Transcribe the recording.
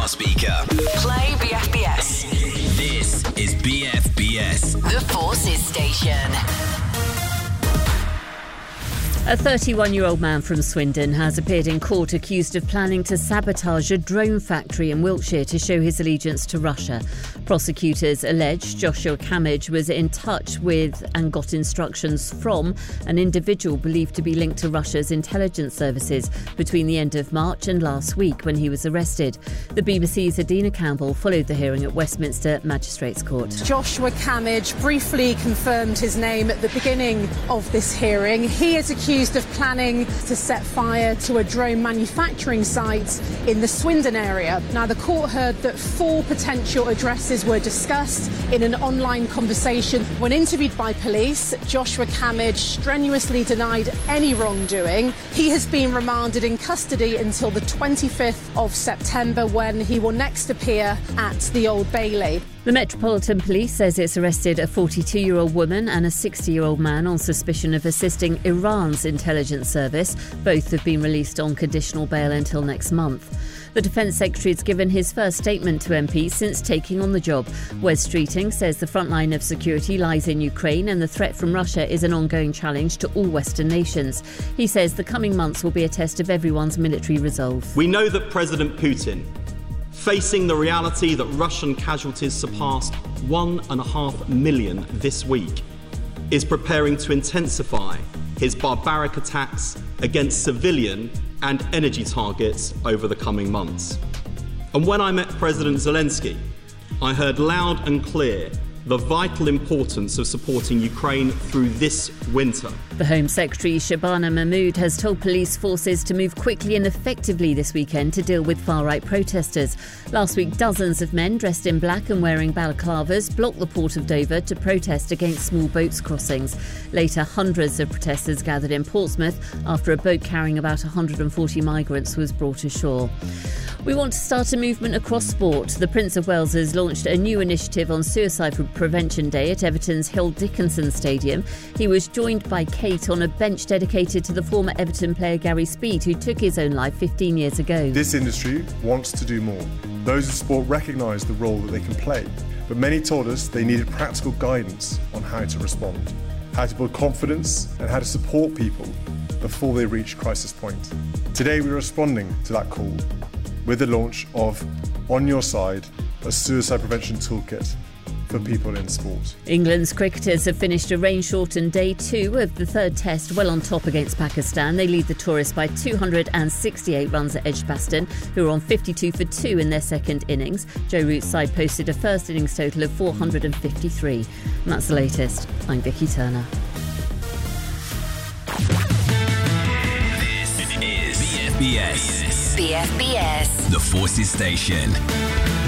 smart speaker. Play BFBS. This is BFBS. The Forces Station. A 31-year-old man from Swindon has appeared in court accused of planning to sabotage a drone factory in Wiltshire to show his allegiance to Russia. Prosecutors allege Joshua Camage was in touch with and got instructions from an individual believed to be linked to Russia's intelligence services between the end of March and last week when he was arrested. The BBC's Adina Campbell followed the hearing at Westminster Magistrates Court. Joshua Camage briefly confirmed his name at the beginning of this hearing. He is accused of planning to set fire to a drone manufacturing site in the Swindon area. Now, the court heard that 4 potential addresses were discussed in an online conversation. When interviewed by police, Joshua Camage strenuously denied any wrongdoing. He has been remanded in custody until the 25th of September, when he will next appear at the Old Bailey. The Metropolitan Police says it's arrested a 42-year-old woman and a 60-year-old man on suspicion of assisting Iran's intelligence service. Both have been released on conditional bail until next month. The Defence Secretary has given his first statement to MPs since taking on the job. Wes Streeting says the front line of security lies in Ukraine and the threat from Russia is an ongoing challenge to all Western nations. He says the coming months will be a test of everyone's military resolve. We know that President Putin, facing the reality that Russian casualties surpassed 1.5 million this week, is preparing to intensify his barbaric attacks against civilian and energy targets over the coming months. And when I met President Zelensky, I heard loud and clear the vital importance of supporting Ukraine through this winter. The Home Secretary Shabana Mahmood has told police forces to move quickly and effectively this weekend to deal with far-right protesters. Last week, dozens of men dressed in black and wearing balaclavas blocked the port of Dover to protest against small boats crossings. Later, hundreds of protesters gathered in Portsmouth after a boat carrying about 140 migrants was brought ashore. We want to start a movement across sport. The Prince of Wales has launched a new initiative on Suicide Prevention Day at Everton's Hill Dickinson Stadium. He was joined by Kate on a bench dedicated to the former Everton player Gary Speed, who took his own life 15 years ago. This industry wants to do more. Those in sport recognise the role that they can play, but many told us they needed practical guidance on how to respond, how to build confidence and how to support people before they reach crisis point. Today we're responding to that call with the launch of On Your Side, a suicide prevention toolkit for people in sport. England's cricketers have finished a rain-shortened day 2 of the third test well on top against Pakistan. They lead the tourists by 268 runs at Edgbaston, who are on 52 for 2 in their second innings. Joe Root's side posted a first innings total of 453. And that's the latest. I'm Vicky Turner. This is BFBS. BFBS. The Forces Station.